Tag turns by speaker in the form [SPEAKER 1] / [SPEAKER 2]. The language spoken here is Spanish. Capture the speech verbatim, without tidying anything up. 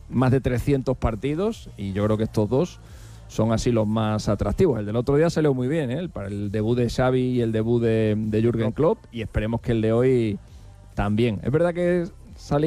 [SPEAKER 1] más de trescientos partidos y yo creo que estos dos son así los más atractivos. El del otro día salió muy bien, ¿eh? Para el debut de Xavi y el debut de, de Jürgen Klopp, y esperemos que el de hoy también. Es verdad que salí